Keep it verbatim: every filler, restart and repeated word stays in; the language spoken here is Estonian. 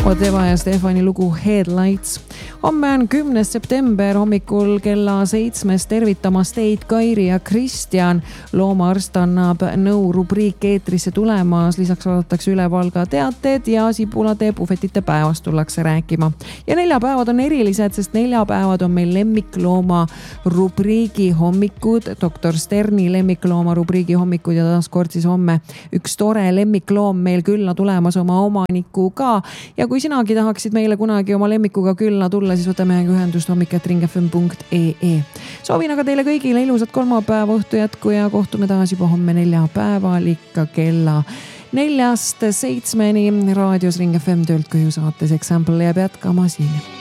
Oteva ja Stefani lugu Headlights. Homme on kümnes september hommikul kella seitsmest tervitamas teid Kairi ja Kristjan. Loomaarst annab nõu rubriik eetrisse tulemas. Lisaks vaadatakse üle Valga teated ja Sibulade puhvetite päevast tullakse rääkima. Ja neljapäevad on erilised, sest neljapäevad on meil lemmiklooma rubriigi hommikud. doktor Sterni lemmiklooma rubriigi hommikud ja taas kord siis homme üks tore lemmikloom meil külla tulemas oma omanikuga. Ja kui sinagi tahaksid meile kunagi oma lemmikuga külla tulla, siis võtame ühendust hommik at ringfm punkt ee. Soovin aga teile kõigile ilusat kolmapäeva õhtu jätku ja kohtume taas juba homme neljapäeval ikka kella neljast seitsmeni raadios Ring F M töölt koju saates Example jääb jätkama siin.